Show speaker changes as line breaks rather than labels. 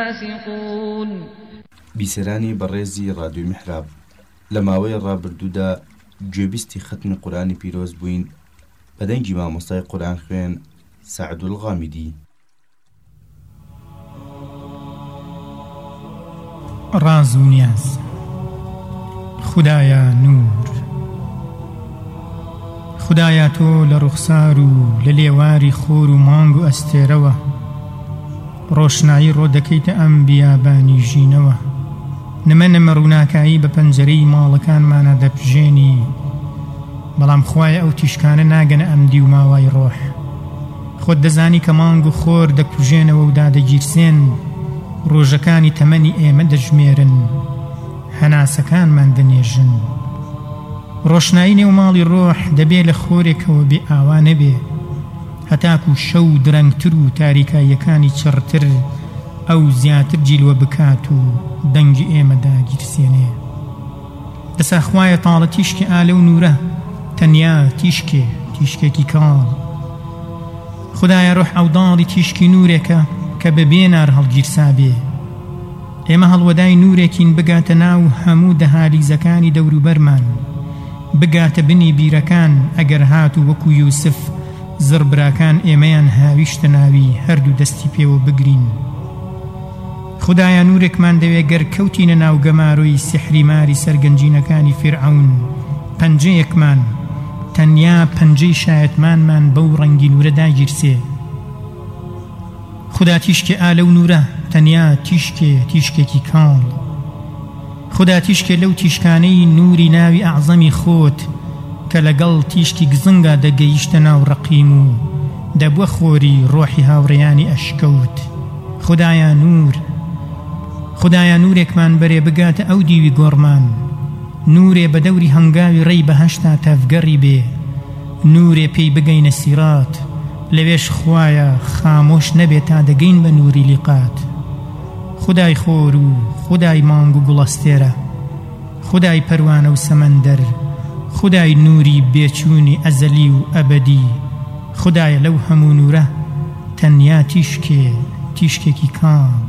بیسەرانی بەڕێزی ڕادیۆی میحراب لە ماوەی ڕابردوودا گوێبیستی ختمی قورئانی پیرۆز بووین بە دەنگی مامۆستای قورئان خوێن سەعد الغامدی.
ڕاز و نیاز. خودایە نور، خودایە تۆ لە ڕوخسار و لە لێواری خۆر و مانگ و ئەستێرەوە ڕۆشنایی ڕۆ دەکەیتە ئەم بیابانی ژینەوە. نمە ڕووناکایی بە پەنجەرەی ماڵەکانمانە دەپژێنی، بەڵام خوایە ئەو تیشکانە ناگەنە ئەم دی و ماوای ڕۆح. خۆت دەزانی کە مانگ و خۆر دەکوژێنەوە و دادەگیرسێن، ڕۆژەکانی تەمەنی ئێمە دەژمێرن، هەناسەکانمان دەنێژن. ڕۆشنایی نێوماڵی ڕۆح دەبێ لە خۆرێکەوە بێ ئاوا نەبێ، هەتاکو شەو درەنگتر و تاریکاییەکانی چڕتر ئەو زیاتر جیلوە بکات و دەنگی ئێمەدا گیرسێنێ. دەسا خوایە تاڵە تیشکی ئالە و نورە تەنیا تیشکێکی کاڵ. خودایە ڕۆح ئەوداڵی تیشکی نورێکە کە بە بێنار هەڵگیرسا بێ. ئێمە هەڵوەدای نورێکین بگاتە ناو هەموو دەهالیزەکانی دەوروبەرمان، بگاتە بنی بیرەکان ئەگەر هات و وەکو یوسف زڕبراکان ئێمەیان هاویشتە ناوی هەردوو دەستی پێوە بگرین. خودایە نورێکمان دەوێ گەر کەوتینە ناو گەماڕۆی سحری ماری سەرگەنجینەکانی فیرعەون، پەنجەیەکمان تەنیا پەنجەی شایەتمانمان بەو ڕەنگی نورە داگیرسێ. خدا تیشکێ ئالە و نورە تەنیا تیشکێکی کاڵ. خدا تیشکێ لەو تیشکانەی نوری ناوی ئەعزەمی خۆت کە لەگەڵ تیشکی گزنگە دەگەیشتە ناو ڕەقیم و دەبووە خۆری ڕۆحی هاوڕێیانی ئەشکەوت. خودایە نورێکمان بەرێ بگاتە ئەو دیوی گۆڕمان، نورێ بە دەوری هەنگاوی ڕێی بەهەشتا تەفگەڕی بێ، نورێ پێی بگەینە سیرات، لەوێش خوایە خامۆش نەبێت تا دەگەین بە نوری لیقات. خودای خۆر و خودای مانگ و گوڵەستێرە، خودای پەروانە و سەمەندەر، خودای نوری بێچوونی ئەزەلی و ئەبەدی. خودایە لەو هەموو نورە تەنیا تیشکێکی کاڵ.